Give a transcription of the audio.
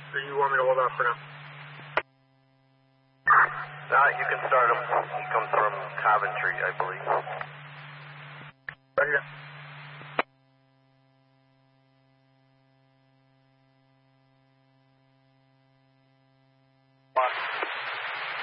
Or you want me to hold off for now? You can start him. He comes from Coventry, I believe. Right here.